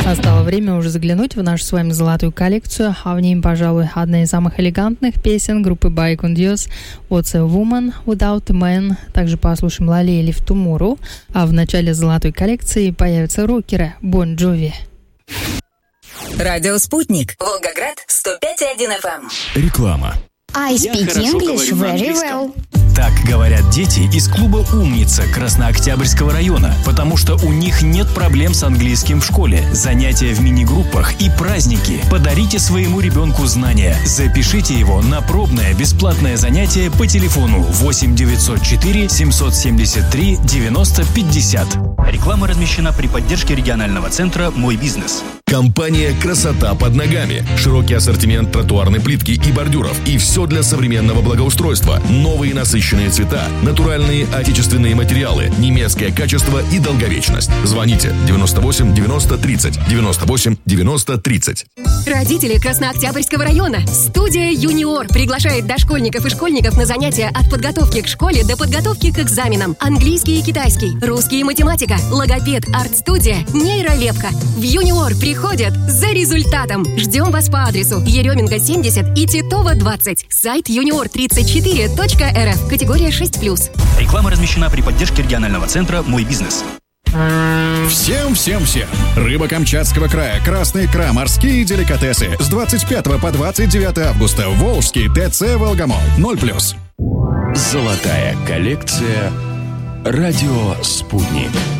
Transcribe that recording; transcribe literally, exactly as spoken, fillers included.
Настало время уже заглянуть в нашу с вами золотую коллекцию, а в ней, пожалуй, одна из самых элегантных песен группы By Con Dios «What's a Woman Without a Man». Также послушаем «Lali Live Tomorrow», а в начале золотой коллекции появятся рокеры Bon Jovi. Радио «Спутник», Волгоград, сто пять и один эф эм. Реклама. I speak English very well. Так говорят дети из клуба «Умница» Краснооктябрьского района, потому что у них нет проблем с английским в школе, занятия в мини-группах и праздники. Подарите своему ребенку знания. Запишите его на пробное бесплатное занятие по телефону восемь девятьсот четыре семьсот семьдесят три девяносто пятьдесят. Реклама размещена при поддержке регионального центра «Мой бизнес». Компания «Красота под ногами». Широкий ассортимент тротуарной плитки и бордюров. И все для современного благоустройства. Новые насыщенные цвета, натуральные отечественные материалы, немецкое качество и долговечность. Звоните девяносто восемь девяносто тридцать, девяносто восемь девяносто тридцать. Родители Краснооктябрьского района. Студия «Юниор» приглашает дошкольников и школьников на занятия от подготовки к школе до подготовки к экзаменам. Английский и китайский, русский и математика, логопед, арт-студия, нейролепка. В «Юниор» приходят за результатом. Ждем вас по адресу Еременко семьдесят и Титова двадцать. Сайт юниор тридцать четыре точка эр эф. Категория шесть плюс. Реклама размещена при поддержке регионального центра «Мой бизнес». Всем-всем-всем! Рыба Камчатского края, красная икра, морские деликатесы. С двадцать пятого по двадцать девятое августа. Волжский ТЦ «Волгомол». ноль плюс. Золотая коллекция «Радио Спутник».